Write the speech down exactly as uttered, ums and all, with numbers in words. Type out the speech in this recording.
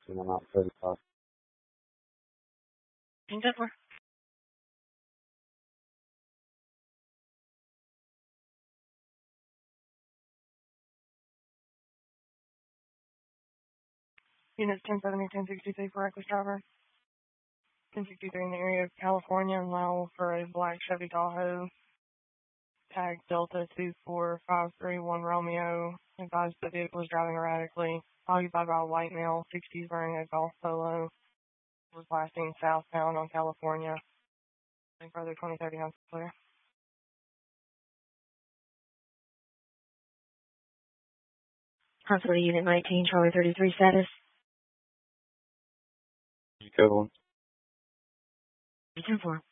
and I'm not thirty-five. Denver. Units ten seventy, ten sixty-three for reckless driver. ten sixty-three in the area of California and Lowell for a black Chevy Tahoe. Tag Delta two four five three one Romeo. Advised the vehicle was driving erratically. Occupied by a white male, sixties, wearing a golf polo. Was last seen southbound on California. And further twenty thirty on clear. Constable Unit nineteen, Charlie thirty-three status. Good one. ten four.